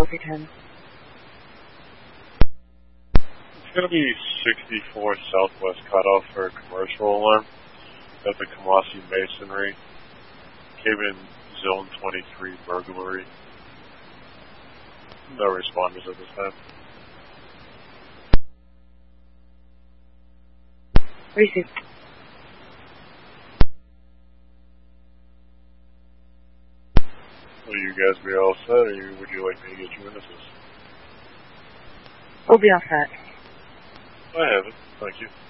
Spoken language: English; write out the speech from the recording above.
over 10. It's going to be 64 Southwest cutoff for a commercial alarm at the Kamasi Masonry. Came in zone 23 burglary. No responders at this time. Received. Will you guys be all set, or would you like me to get you witnesses? We'll be all set. I have it. Thank you.